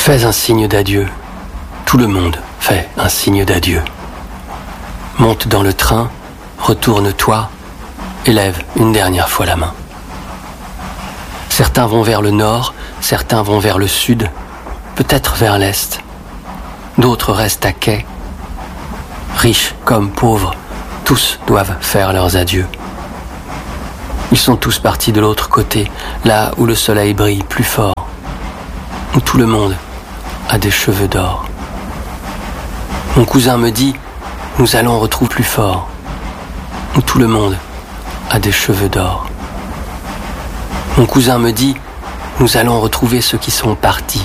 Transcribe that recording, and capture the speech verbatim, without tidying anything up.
Fais un signe d'adieu. Tout le monde fait un signe d'adieu. Monte dans le train, retourne-toi, élève une dernière fois la main. Certains vont vers le nord, certains vont vers le sud, peut-être vers l'est. D'autres restent à quai. Riches comme pauvres, tous doivent faire leurs adieux. Ils sont tous partis de l'autre côté, là où le soleil brille plus fort, où tout le monde a des cheveux d'or. Mon cousin me dit, nous allons retrouver plus fort, où tout le monde a des cheveux d'or. Mon cousin me dit, nous allons retrouver ceux qui sont partis,